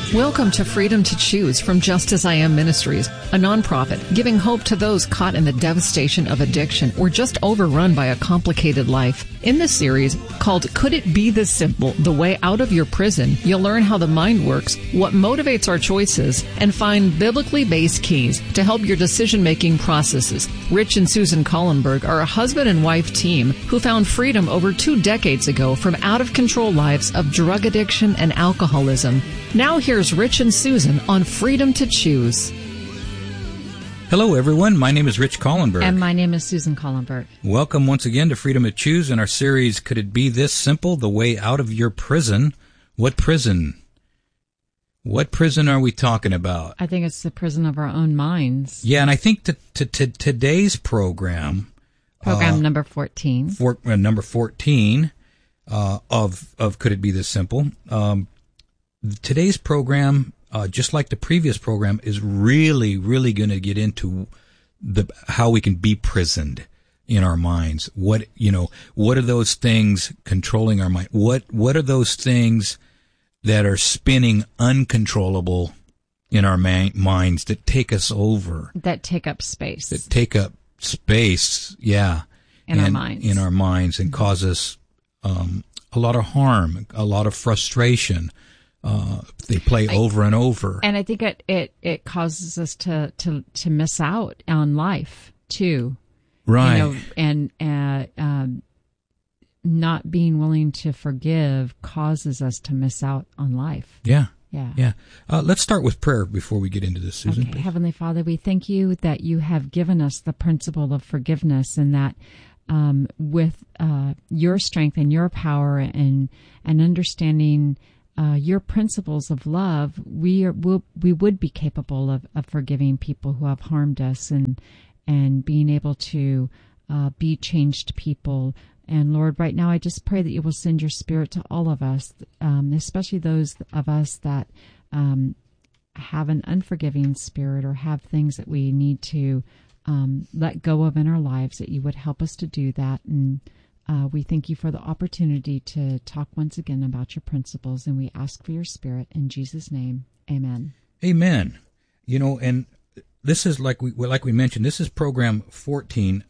Welcome to Freedom to Choose from Just As I Am Ministries, a nonprofit giving hope to those caught in the devastation of addiction or just overrun by a complicated life. In this series, called Could It Be This Simple? The Way Out of Your Prison, you'll learn how the mind works, what motivates our choices, and find biblically based keys to help your decision-making processes. Rich and Susan Collenberg are a husband and wife team who found freedom over 2 decades ago from out-of-control lives of drug addiction and alcoholism. Now here's Rich and Susan on Freedom to Choose. Hello, everyone. My name is Rich Collenberg. And my name is Susan Collenberg. Welcome once again to Freedom to Choose in our series, Could It Be This Simple? The Way Out of Your Prison. What prison? What prison are we talking about? I think it's the prison of our own minds. Yeah, and I think today's program... number 14. Number 14 of Could It Be This Simple? Today's program, just like the previous program, is really going to get into how we can be prisoned in our minds. What are those things controlling our mind? What are those things that are spinning uncontrollable in our minds that take us over? That take up space. Yeah. In our minds. And cause us a lot of harm, a lot of frustration. They play over and over. And I think it causes us to miss out on life too. Right. And not being willing to forgive causes us to miss out on life. Yeah. Yeah. Let's start with prayer before we get into this, Susan. Okay. Heavenly Father, we thank you that you have given us the principle of forgiveness, and that with your strength and your power and understanding your principles of love, we would be capable of forgiving people who have harmed us and being able to be changed people. And Lord, right now I just pray that you will send your Spirit to all of us, especially those of us that have an unforgiving spirit or have things that we need to let go of in our lives, that you would help us to do that. And we thank you for the opportunity to talk once again about your principles, and we ask for your Spirit in Jesus' name. Amen. Amen. And this is like we mentioned, this is program 14,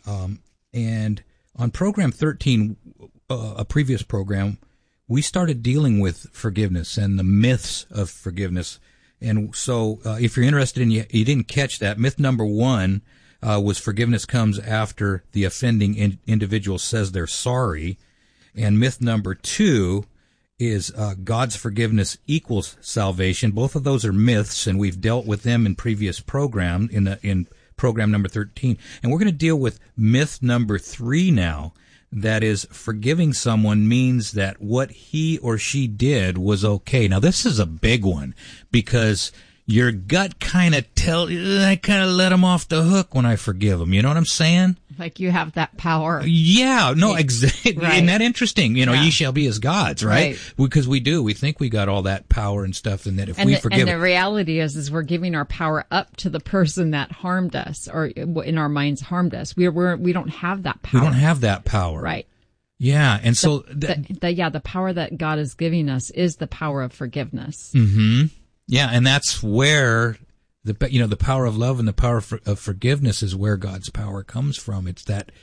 and on program 13, a previous program, we started dealing with forgiveness and the myths of forgiveness. And so, if you're interested in, you didn't catch that, myth number 1 was forgiveness comes after the offending individual says they're sorry. And myth number 2 is God's forgiveness equals salvation. Both of those are myths, and we've dealt with them in previous program, in program number 13. And we're going to deal with myth number 3 now. That is, forgiving someone means that what he or she did was okay. Now, this is a big one, because your gut kind of I kind of let them off the hook when I forgive them. You know what I'm saying? Like you have that power. Yeah, no, exactly. Right. Isn't that interesting? Ye shall be as gods, right? Because we do. We think we got all that power and stuff, and that if we forgive and the reality is we're giving our power up to the person that harmed us, or in our minds harmed us. We don't have that power. We don't have that power. Right. Yeah, and so the power that God is giving us is the power of forgiveness. Mm-hmm. Yeah, and that's where the power of love and the power of forgiveness is where God's power comes from. It's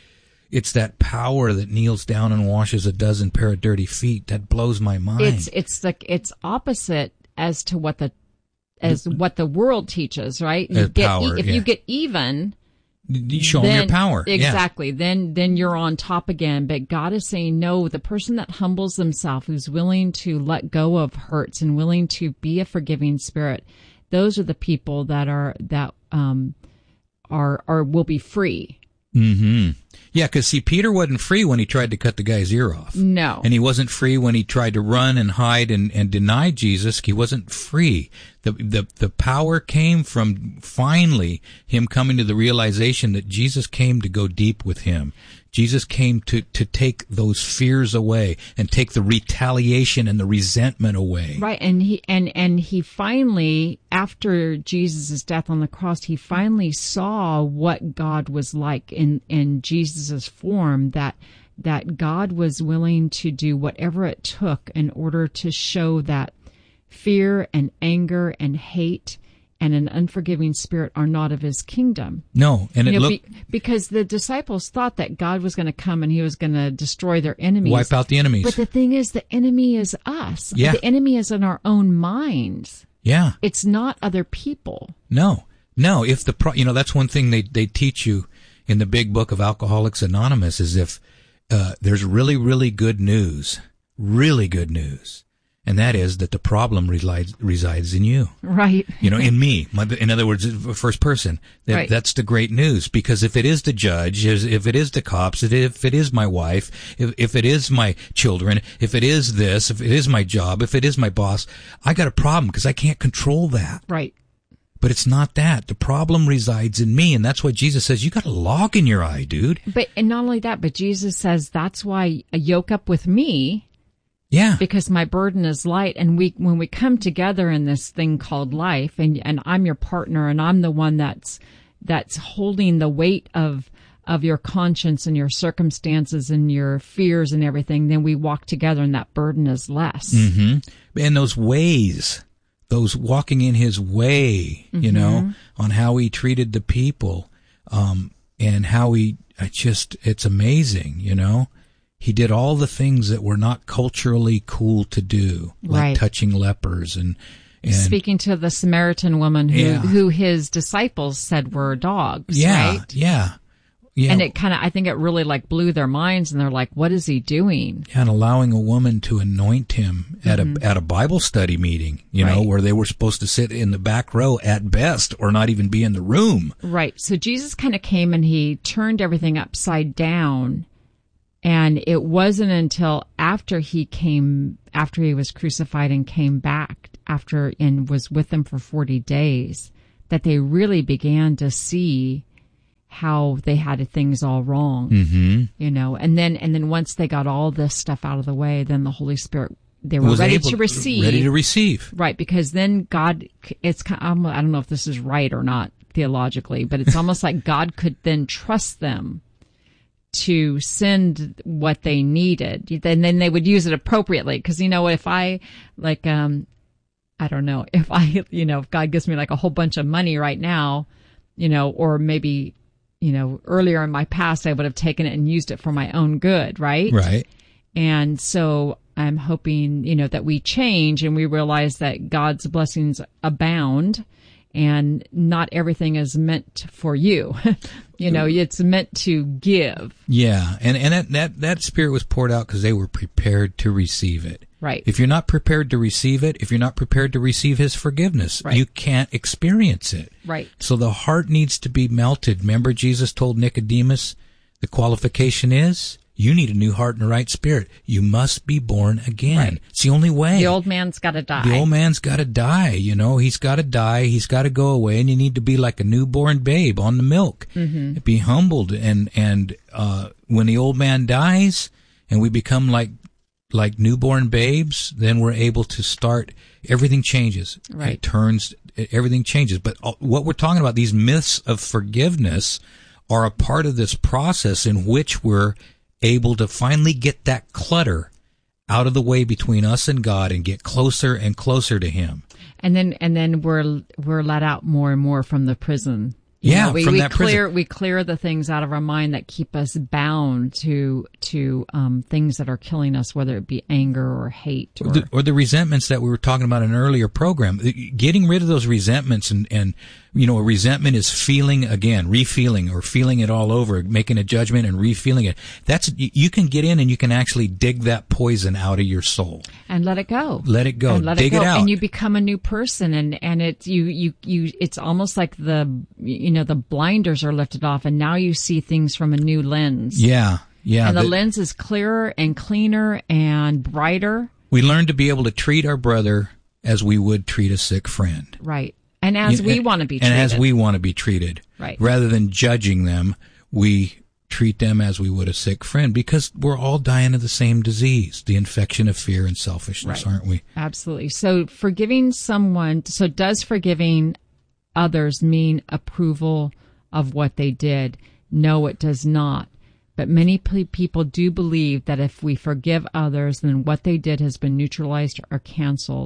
that power that kneels down and washes a dozen pair of dirty feet. That blows my mind. It's opposite as to what the world teaches, right? You get even, you show them your power. Exactly. Yeah. Then you're on top again. But God is saying, no, the person that humbles themselves, who's willing to let go of hurts and willing to be a forgiving spirit, those are the people that will be free. Mm-hmm. Yeah, because see, Peter wasn't free when he tried to cut the guy's ear off. No. And he wasn't free when he tried to run and hide and deny Jesus. He wasn't free. The power came from finally him coming to the realization that Jesus came to go deep with him. Jesus came to take those fears away and take the retaliation and the resentment away. Right, and he finally, after Jesus' death on the cross, he finally saw what God was like in Jesus' form, that God was willing to do whatever it took in order to show that fear and anger and hate and an unforgiving spirit are not of his kingdom. No, and because the disciples thought that God was going to come and he was going to destroy their enemies. Wipe out the enemies. But the thing is, the enemy is us. Yeah. The enemy is in our own minds. Yeah. It's not other people. No. If that's one thing they teach you in the big book of Alcoholics Anonymous is if there's really, really good news, and that is that the problem resides in you. Right. In me. In other words, first person. Right. That's the great news. Because if it is the judge, if it is the cops, if it is my wife, if it is my children, if it is this, if it is my job, if it is my boss, I got a problem because I can't control that. Right. But it's not that. The problem resides in me, and that's why Jesus says, you got a log in your eye, dude. And not only that, but Jesus says, that's why yoke up with me. Yeah. Because my burden is light. And when we come together in this thing called life, and I'm your partner, and I'm the one that's holding the weight of your conscience and your circumstances and your fears and everything, then we walk together and that burden is less. Mm-hmm. And those ways, those walking in his way, on how he treated the people, and how it's amazing, He did all the things that were not culturally cool to do, like right. touching lepers and speaking to the Samaritan woman who his disciples said were dogs, right? Yeah. And I think it really blew their minds, and they're like, what is he doing? And allowing a woman to anoint him at a Bible study meeting, right. where they were supposed to sit in the back row at best, or not even be in the room. Right. So Jesus kind of came and he turned everything upside down. And it wasn't until after he was crucified and came back and was with them for 40 days, that they really began to see how they had things all wrong, and then once they got all this stuff out of the way, then the Holy Spirit, they were ready to receive. Right. Because then God, I don't know if this is right or not theologically, but it's almost like God could then trust them to send what they needed, and then they would use it appropriately. Because if I I don't know, if God gives me a whole bunch of money right now, or maybe earlier in my past I would have taken it and used it for my own good, right? Right. And so I'm hoping that we change and we realize that God's blessings abound. And not everything is meant for you. It's meant to give. Yeah. And that spirit was poured out because they were prepared to receive it. Right. If you're not prepared to receive it, if you're not prepared to receive his forgiveness, right. you can't experience it. Right. So the heart needs to be melted. Remember, Jesus told Nicodemus, the qualification is, you need a new heart and a right spirit. You must be born again. Right. It's the only way. The old man's got to die. The old man's got to die. He's got to die. He's got to go away, and you need to be like a newborn babe on the milk. Mm-hmm. Be humbled, and when the old man dies, and we become like newborn babes, then we're able to start. Everything changes. Right. Everything changes. But what we're talking about, these myths of forgiveness, are a part of this process in which we're able to finally get that clutter out of the way between us and God and get closer and closer to him. And then we're let out more and more from the prison. We clear the things out of our mind that keep us bound to things that are killing us, whether it be anger or hate or the resentments that we were talking about in an earlier program. Getting rid of those resentments and a resentment is feeling again, refeeling, or feeling it all over, making a judgment and refeeling it. You can get in and you can actually dig that poison out of your soul and let it go. Let it go. Dig it out, and you become a new person. And it's it's almost like the blinders are lifted off, and now you see things from a new lens. Yeah. And the lens is clearer and cleaner and brighter. We learn to be able to treat our brother as we would treat a sick friend. Right. And as we want to be treated. And as we want to be treated. Right. Rather than judging them, we treat them as we would a sick friend, because we're all dying of the same disease, the infection of fear and selfishness, right. Aren't we? Absolutely. So does forgiving others mean approval of what they did? No, it does not. But many people do believe that if we forgive others, then what they did has been neutralized or canceled.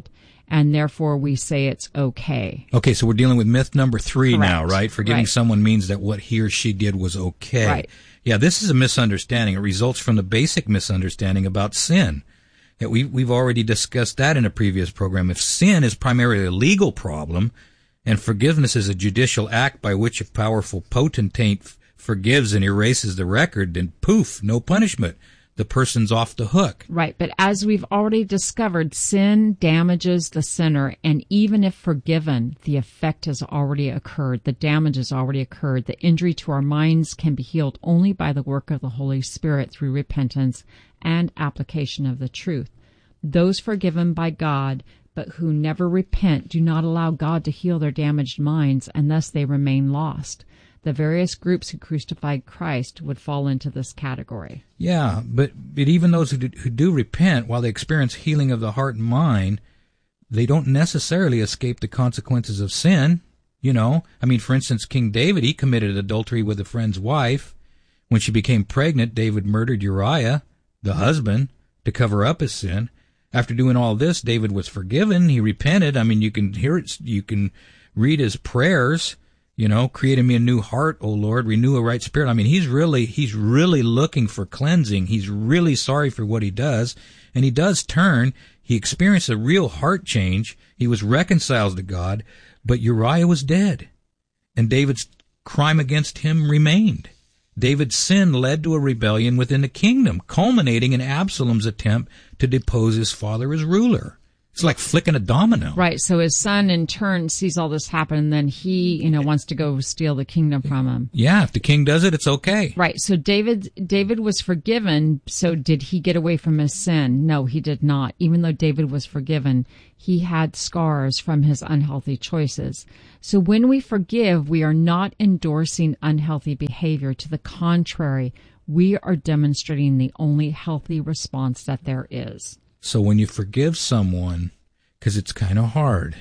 and therefore we say it's okay. Okay, so we're dealing with myth number 3 Correct. now, right? Forgiving someone means that what he or she did was okay. Right. Yeah, this is a misunderstanding. It results from the basic misunderstanding about sin. We've already discussed that in a previous program. If sin is primarily a legal problem and forgiveness is a judicial act by which a powerful potentate forgives and erases the record, then poof, no punishment. The person's off the hook. Right, but as we've already discovered, sin damages the sinner, and even if forgiven, the effect has already occurred. The damage has already occurred. The injury to our minds can be healed only by the work of the Holy Spirit through repentance and application of the truth. Those forgiven by God, but who never repent, do not allow God to heal their damaged minds, and thus they remain lost. The various groups who crucified Christ would fall into this category. Yeah, but even those who do repent, while they experience healing of the heart and mind, they don't necessarily escape the consequences of sin. You know, I mean, for instance, King David, he committed adultery with a friend's wife. When she became pregnant, David murdered Uriah, the husband, to cover up his sin. After doing all this, David was forgiven. He repented. I mean, you can hear it. You can read his prayers. You know, create in me a new heart, O Lord, renew a right spirit. I mean, he's really looking for cleansing. He's really sorry for what he does. And he does turn. He experienced a real heart change. He was reconciled to God, but Uriah was dead. And David's crime against him remained. David's sin led to a rebellion within the kingdom, culminating in Absalom's attempt to depose his father as ruler. It's like flicking a domino. Right. So his son in turn sees all this happen, and then he, wants to go steal the kingdom from him. Yeah. If the king does it, it's okay. Right. So David was forgiven. So did he get away from his sin? No, he did not. Even though David was forgiven, he had scars from his unhealthy choices. So when we forgive, we are not endorsing unhealthy behavior. To the contrary, we are demonstrating the only healthy response that there is. So when you forgive someone, because it's kind of hard,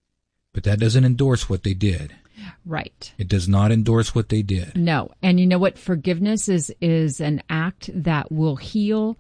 but that doesn't endorse what they did. Right. It does not endorse what they did. No. And you know what? Forgiveness is an act that will heal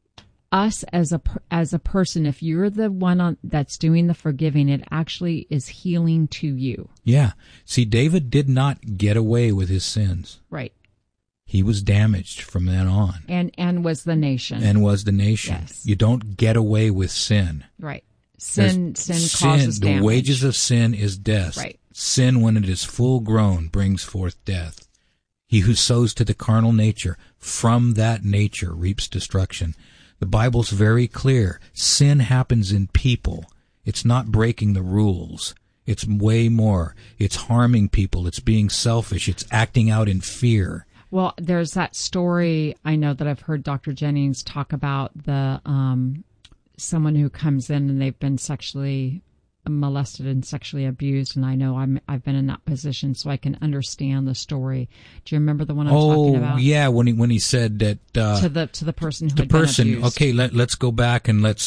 us as a person. If you're the one that's doing the forgiving, it actually is healing to you. Yeah. See, David did not get away with his sins. Right. He was damaged from then on. And was the nation. And was the nation. Yes. You don't get away with sin. Right. Sin causes damage. The wages of sin is death. Right. Sin, when it is full grown, brings forth death. He who sows to the carnal nature, from that nature reaps destruction. The Bible's very clear. Sin happens in people. It's not breaking the rules. It's way more. It's harming people. It's being selfish. It's acting out in fear. Well, there's that story I know that I've heard Dr. Jennings talk about, the someone who comes in and they've been sexually molested and sexually abused, and I know I've been in that position, so I can understand the story. Do you remember the one I'm talking about? Oh, yeah, when he said that to the person who had been abused. Okay, let's go back and let's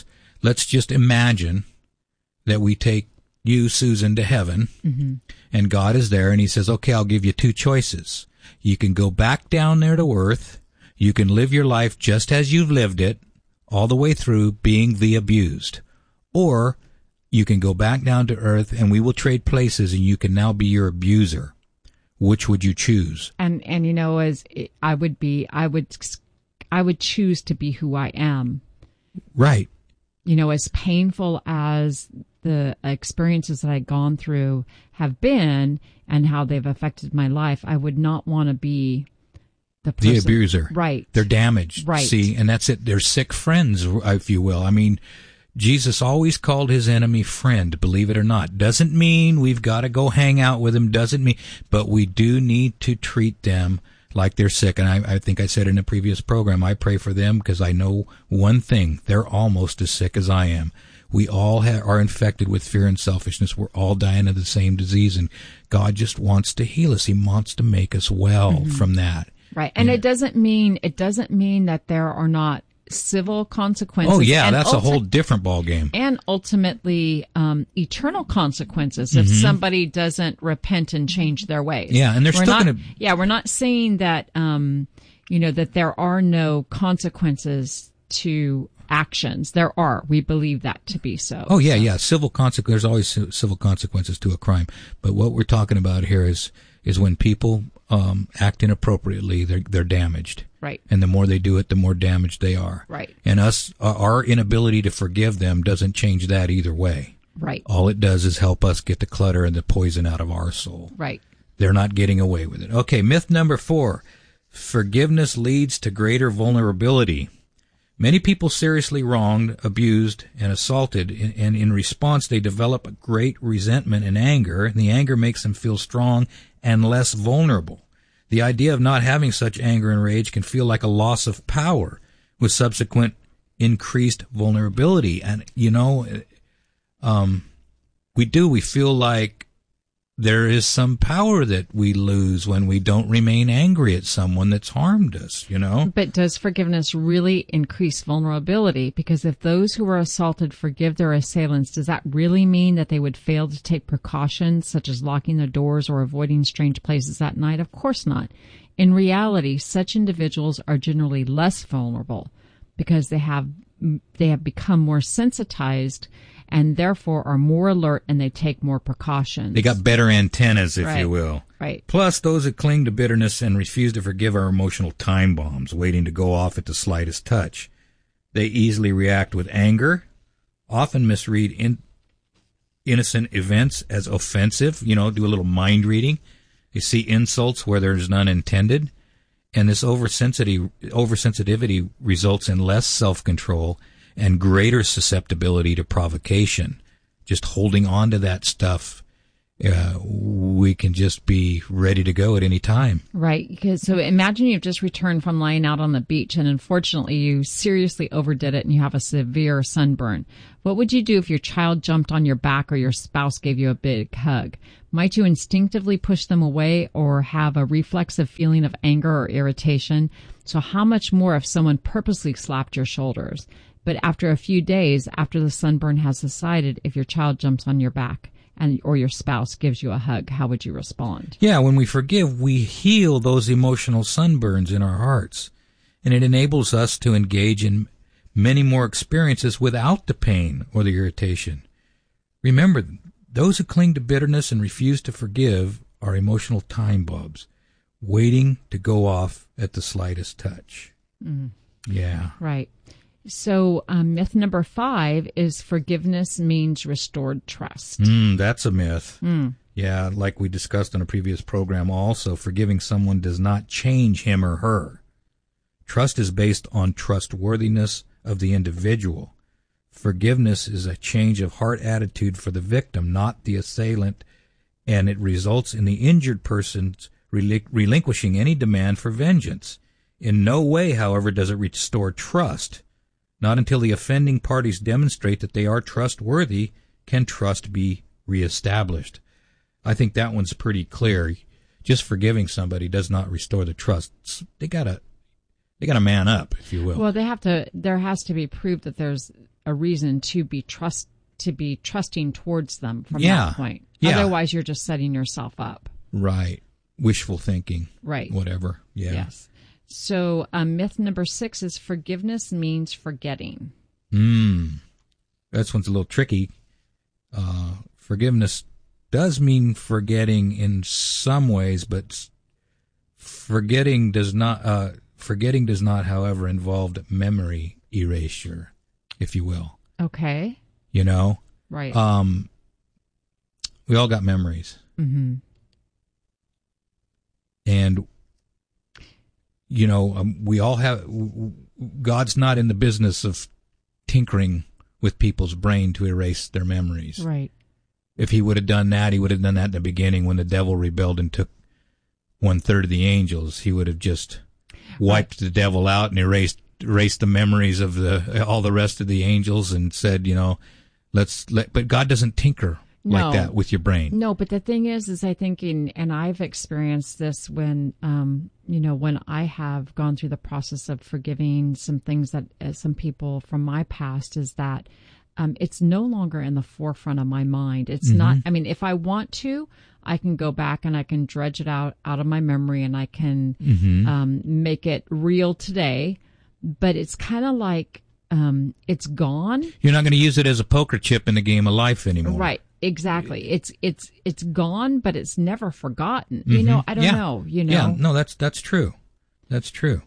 just imagine that we take you, Susan, to heaven, mm-hmm. and God is there, and He says, "Okay, I'll give you two choices. You can go back down there to earth. You can live your life just as you've lived it, all the way through being the abused. Or you can go back down to earth and we will trade places and you can now be your abuser. Which would you choose?" And as I would choose to be who I am. Right. As painful as the experiences that I've gone through have been and how they've affected my life, I would not want to be the person. The abuser. Right. They're damaged. Right. See, and that's it. They're sick friends, if you will. I mean, Jesus always called His enemy friend, believe it or not. Doesn't mean we've got to go hang out with them. Doesn't mean, but we do need to treat them like they're sick. And I think I said in a previous program, I pray for them because I know one thing. They're almost as sick as I am. We all are infected with fear and selfishness. We're all dying of the same disease, and God just wants to heal us. He wants to make us well mm-hmm. from that. Right. And it doesn't mean that there are not civil consequences. Oh, yeah, that's a whole different ballgame. And ultimately, eternal consequences mm-hmm. if somebody doesn't repent and change their ways. Yeah, and we're not saying that, that there are no consequences to actions. There are. We believe that to be so. Oh, yeah, yeah. Civil consequences. There's always civil consequences to a crime. But what we're talking about here is when people act inappropriately, they're damaged. Right. And the more they do it, the more damaged they are. Right. And our inability to forgive them doesn't change that either way. Right. All it does is help us get the clutter and the poison out of our soul. Right. They're not getting away with it. Okay, myth number 4. Forgiveness leads to greater vulnerability. Many people seriously wronged, abused, and assaulted, and in response they develop a great resentment and anger, and the anger makes them feel strong and less vulnerable. The idea of not having such anger and rage can feel like a loss of power with subsequent increased vulnerability. And, we feel like there is some power that we lose when we don't remain angry at someone that's harmed us, But does forgiveness really increase vulnerability? Because if those who were assaulted forgive their assailants, does that really mean that they would fail to take precautions, such as locking their doors or avoiding strange places at night? Of course not. In reality, such individuals are generally less vulnerable because they have become more sensitized and therefore are more alert and they take more precautions. They got better antennas, if Right. you will. Right. Plus, those that cling to bitterness and refuse to forgive are emotional time bombs waiting to go off at the slightest touch. They easily react with anger, often misread innocent events as offensive, do a little mind reading. They see insults where there's none intended. And this oversensitivity results in less self-control and greater susceptibility to provocation. Just holding on to that stuff, we can just be ready to go at any time. Right. So imagine you've just returned from lying out on the beach and unfortunately you seriously overdid it and you have a severe sunburn. What would you do if your child jumped on your back or your spouse gave you a big hug? Might you instinctively push them away or have a reflexive feeling of anger or irritation? So how much more if someone purposely slapped your shoulders? But after a few days, after the sunburn has subsided, if your child jumps on your back or your spouse gives you a hug, how would you respond? Yeah, when we forgive, we heal those emotional sunburns in our hearts. And it enables us to engage in many more experiences without the pain or the irritation. Remember, those who cling to bitterness and refuse to forgive are emotional time bombs, waiting to go off at the slightest touch. Mm. Yeah. Right. So myth number 5 is forgiveness means restored trust. That's a myth. Yeah, like we discussed on a previous program also, forgiving someone does not change him or her. Trust is based on trustworthiness of the individual. Forgiveness is a change of heart attitude for the victim, not the assailant, and it results in the injured person's relinquishing any demand for vengeance. In no way, however, does it restore trust. Not until the offending parties demonstrate that they are trustworthy can trust be reestablished. I think that one's pretty clear. Just forgiving somebody does not restore the trust. They gotta man up, if you will. Well, there has to be proof that there's a reason to be trusting towards them from that point. Yeah. Otherwise, you're just setting yourself up. Right. Wishful thinking. Right. Whatever. Yeah. Yes. So myth number 6 is forgiveness means forgetting. That one's a little tricky. Forgiveness does mean forgetting in some ways, but forgetting does not, however, involve memory erasure, if you will. Okay. Right. We all got memories. Mm-hmm. And we all have, God's not in the business of tinkering with people's brain to erase their memories. Right. If he would have done that, he would have done that in the beginning when the devil rebelled and took 1/3 of the angels. He would have just wiped the devil out and erased the memories of all the rest of the angels and said, but God doesn't tinker like that with your brain. No, but the thing is I think, and I've experienced this when I have gone through the process of forgiving some things that some people from my past, is that it's no longer in the forefront of my mind. It's not, if I want to, I can go back and I can dredge it out of my memory and I can make it real today. But it's kind of like it's gone. You're not going to use it as a poker chip in the game of life anymore. Right. Exactly. It's gone, but it's never forgotten. You know, I don't know, you know. Yeah, no, that's true. That's true.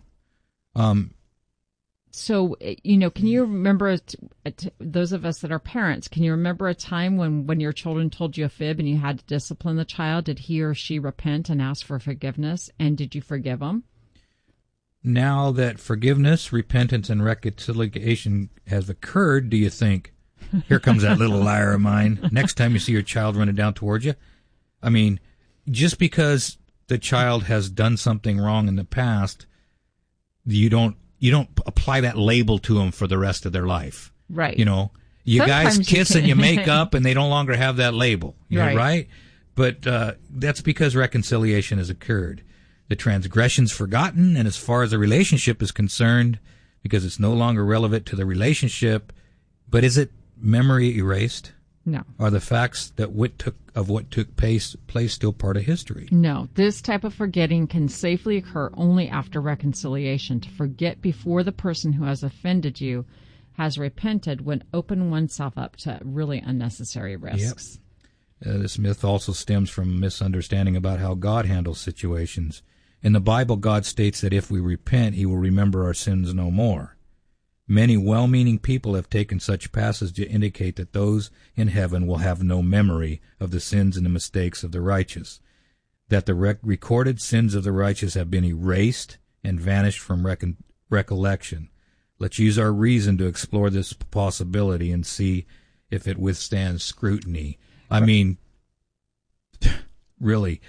So, you know, can you remember, those of us that are parents, can you remember a time when your children told you a fib and you had to discipline the child? Did he or she repent and ask for forgiveness? And did you forgive them? Now that forgiveness, repentance, and reconciliation has occurred, do you think, here comes that little liar of mine, next time you see your child running down towards you? I mean, just because the child has done something wrong in the past, you don't apply that label to them for the rest of their life. Right. You know, you Sometimes guys kiss and you make up and they no longer have that label. Right? But that's because reconciliation has occurred. The transgression's forgotten, and as far as the relationship is concerned, because it's no longer relevant to the relationship, but is it memory erased? No. Are the facts that what took place still part of history? No. This type of forgetting can safely occur only after reconciliation. To forget before the person who has offended you has repented would open oneself up to really unnecessary risks. Yep. This myth also stems from a misunderstanding about how God handles situations. In the Bible, God states that if we repent, he will remember our sins no more. Many well-meaning people have taken such passages to indicate that those in heaven will have no memory of the sins and the mistakes of the righteous, that the recorded sins of the righteous have been erased and vanished from recollection. Let's use our reason to explore this possibility and see if it withstands scrutiny. I mean, really,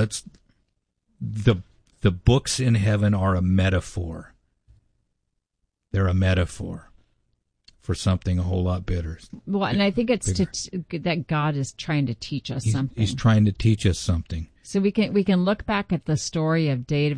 the books in heaven are a metaphor. They're a metaphor for something a whole lot better. Well, and I think it's that God is trying to teach us something. He's trying to teach us something. So we can look back at the story of David